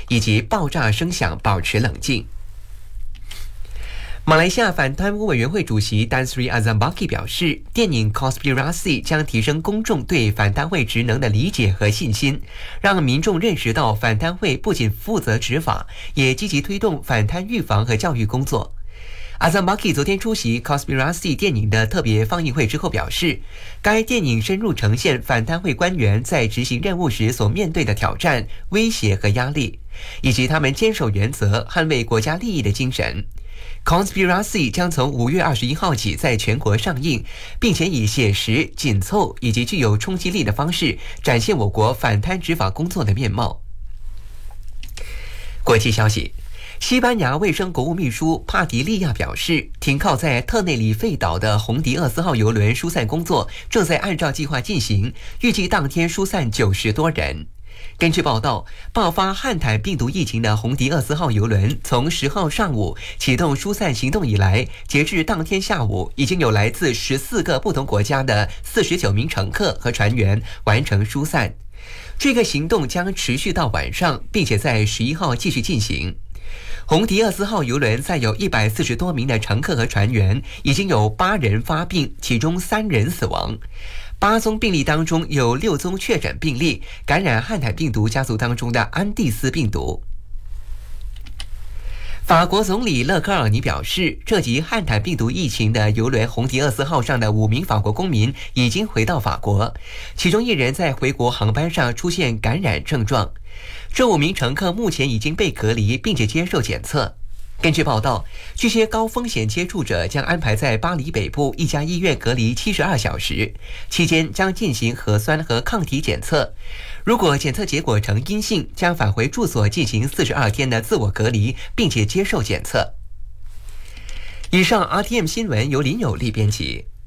以及爆炸声响保持冷静。马来西亚反贪污委员会主席丹斯里阿赞巴基表示，电影《Conspiracy》将提升公众对反贪会职能的理解和信心，让民众认识到反贪会不仅负责执法，也积极推动反贪预防和教育工作。阿赞巴基昨天出席《Conspiracy》电影的特别放映会之后表示，该电影深入呈现反贪会官员在执行任务时所面对的挑战、威胁和压力，以及他们坚守原则、捍卫国家利益的精神。Conspiracy 将从5月21号起在全国上映，并且以写实、紧凑以及具有冲击力的方式展现我国反贪执法工作的面貌。国际消息，西班牙卫生国务秘书帕迪利亚表示，停靠在特内里费岛的洪迪厄斯号邮轮疏散工作正在按照计划进行，预计当天疏散90多人。根据报道，爆发汉坦病毒疫情的洪迪厄斯号邮轮从10号上午启动疏散行动以来，截至当天下午，已经有来自14个不同国家的49名乘客和船员完成疏散。这个行动将持续到晚上，并且在11号继续进行。洪迪厄斯号邮轮载有140多名的乘客和船员，已经有8人发病，其中3人死亡。8宗病例当中有6宗确诊病例感染汉坦病毒家族当中的安第斯病毒。法国总理勒科尔尼表示，涉及汉坦病毒疫情的邮轮洪迪厄斯号上的5名法国公民已经回到法国，其中1人在回国航班上出现感染症状。这5名乘客目前已经被隔离，并且接受检测。根据报道，这些高风险接触者将安排在巴黎北部一家医院隔离72小时，期间将进行核酸和抗体检测。如果检测结果呈阴性，将返回住所进行42天的自我隔离，并且接受检测。以上 RTM 新闻由林有利编辑。